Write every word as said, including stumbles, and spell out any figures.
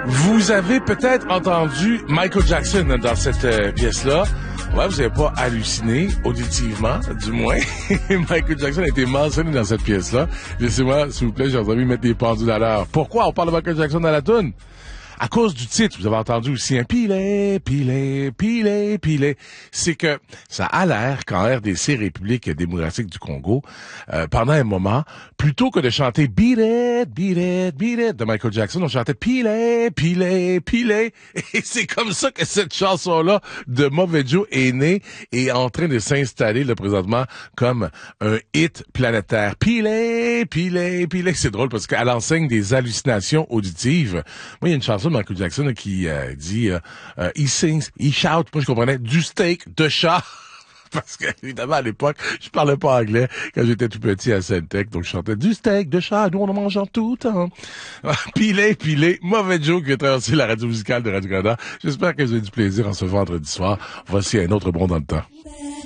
Vous avez peut-être entendu Michael Jackson dans cette euh, pièce-là. Ouais, vous n'avez pas halluciné, auditivement, du moins. Michael Jackson a été mentionné dans cette pièce-là. Laissez-moi, s'il vous plaît, j'ai envie de mettre des pendules à l'heure. Pourquoi on parle de Michael Jackson dans la toune? À cause du titre, vous avez entendu aussi un pilet, pilet, pilet, pilet. C'est que ça a l'air qu'en R D C, République démocratique du Congo, euh, pendant un moment, plutôt que de chanter Beat It, Beat It, Beat It de Michael Jackson, on chantait pilet, pilet, pilet. Et c'est comme ça que cette chanson-là de Mauvais Joe est née et est en train de s'installer là présentement comme un hit planétaire. Pilet, pilet, pilet. C'est drôle parce qu'à l'enseigne des hallucinations auditives, moi il y a une chanson de Michael Jackson là, qui euh, dit euh, euh, he sings, he shout, moi je comprenais du steak de chat. Parce que, évidemment, à l'époque, je parlais pas anglais quand j'étais tout petit à Sainte-Tech, donc je chantais du steak de chat, nous on en mange en tout temps. Pilé, pilé, Mauvais Joe qui a traversé la radio musicale de Radio-Canada. J'espère que vous avez du plaisir en ce vendredi soir. Voici un autre bon dans le temps.